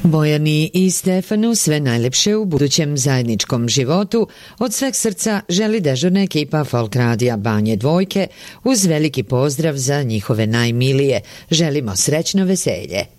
Bojani i Stefanu sve najlepše u budućem zajedničkom životu. Od sveg srca želi dežurna ekipa Folk radija Banje Dvojke uz veliki pozdrav za njihove najmilije. Želimo srećno veselje.